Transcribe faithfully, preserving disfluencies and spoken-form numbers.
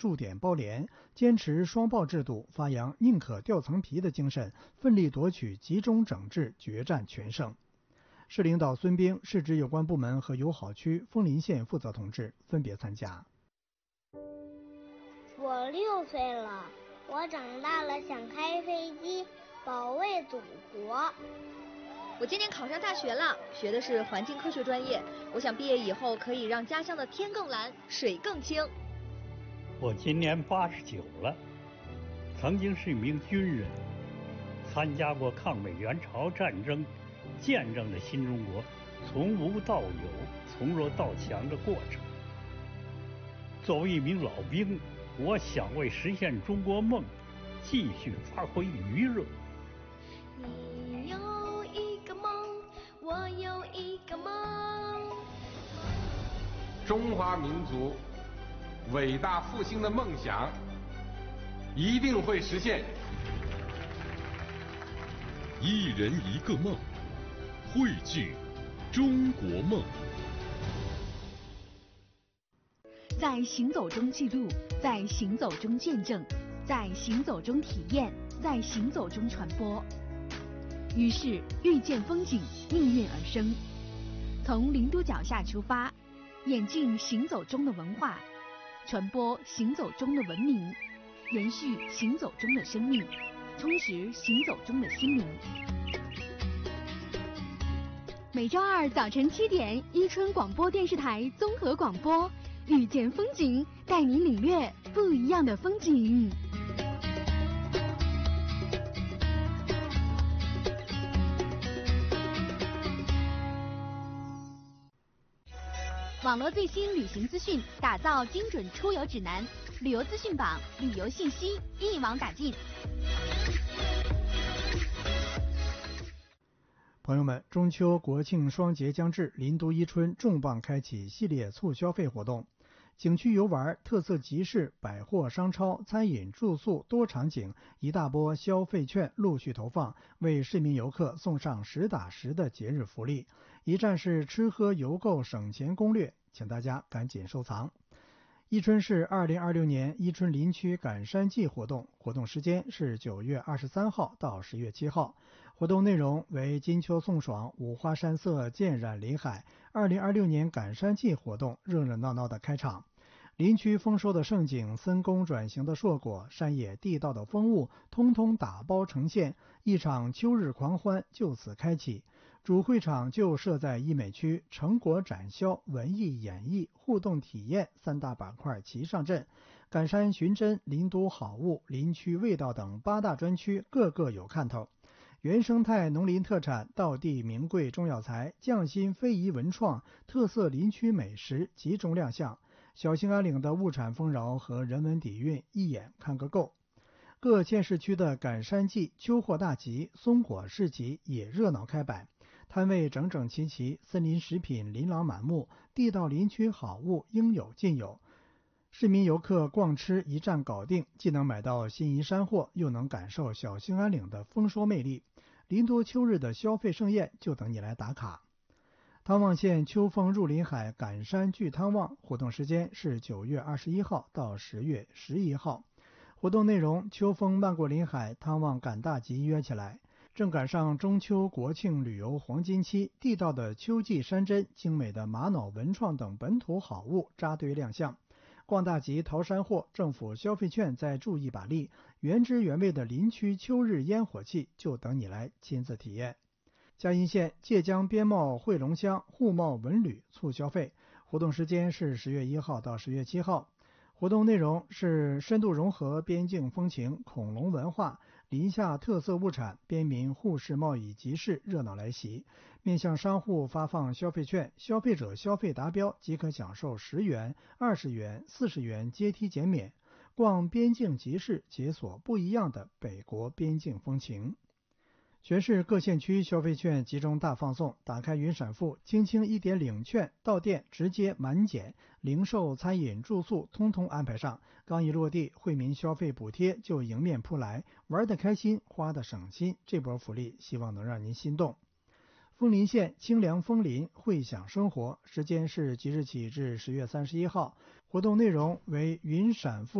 驻点包联，坚持双报制度，发扬宁可掉层皮的精神，奋力夺取集中整治，决战全胜。市领导孙兵、市直有关部门和友好区枫林县负责同志分别参加。 我六岁了，我长大了想开飞机，保卫祖国。 我今年考上大学了，学的是环境科学专业，我想毕业以后可以让家乡的天更蓝，水更清。 我今年八十九了，曾经是一名军人，参加过抗美援朝战争，见证了新中国从无到有、从弱到强的过程。作为一名老兵，我想为实现中国梦，继续发挥余热。 你有一个梦，我有一个梦。 中华民族伟大复兴的梦想一定会实现。 一人一个梦，汇聚中国梦。 在行走中记录，在行走中见证，在行走中体验，在行走中传播。于是，遇见风景应运而生。从林都脚下出发，演进行走中的文化，传播行走中的文明，延续行走中的生命，充实行走中的心灵。每周二早晨七点，伊春广播电视台综合广播，遇见风景，带你领略不一样的风景。网络最新旅行资讯，打造精准出游指南，旅游资讯榜，旅游信息一网打尽。 朋友们，中秋国庆双节将至，林都伊春重磅开启系列促消费活动，景区游玩、特色集市、百货商超、餐饮、住宿多场景，一大波消费券陆续投放，为市民游客送上实打实的节日福利。一站式吃喝游购省钱攻略，请大家赶紧收藏。伊春市二零二六年伊春林区赶山季活动，活动时间是九月二十三号到十月七号。活动内容为金秋送爽，五花山色渐染林海。二零二六年赶山季活动热热闹闹的开场。林区丰收的盛景，森工转型的硕果，山野地道的风物，通通打包呈现，一场秋日狂欢就此开启。主会场就设在医美区，成果展销、文艺演绎、互动体验三大板块齐上阵。赶山寻真、林都好物、林区味道等八大专区个个有看头。原生态农林特产、道地名贵中药材、匠心非遗文创、特色林区美食集中亮相。小兴安岭的物产丰饶和人文底蕴一眼看个够。各县市区的赶山季、秋货大集、松果市集也热闹开摆，摊位整整齐齐，森林食品琳琅满目，地道林区好物应有尽有。市民游客逛吃一站搞定，既能买到心仪山货，又能感受小兴安岭的丰收魅力。林都秋日的消费盛宴就等你来打卡。汤旺县秋风入林海赶山聚汤旺，活动时间是九月二十一号到十月十一号。活动内容：秋风漫过林海，汤旺赶大集约起来。正赶上中秋国庆旅游黄金期，地道的秋季山珍、精美的玛瑙文创等本土好物扎堆亮相。逛大集淘山货，政府消费券再助一把力，原汁原味的林区秋日烟火气就等你来亲自体验。嘉义县界江边贸汇龙乡互贸文旅促消费，活动时间是十月一号到十月七号。活动内容是深度融合边境风情、恐龙文化、林下特色物产、边民互市贸易集市热闹来袭，面向商户发放消费券，消费者消费达标即可享受十元、二十元、四十元阶梯减免。逛边境集市，解锁不一样的北国边境风情。全市各县区消费券集中大放送，打开云闪付，轻轻一点领券，到店直接满减，零售、餐饮、住宿通通安排上。刚一落地，惠民消费补贴就迎面扑来，玩得开心，花得省心，这波福利希望能让您心动。枫林县清凉枫林会享生活，时间是即日起至十月三十一号，活动内容为云闪付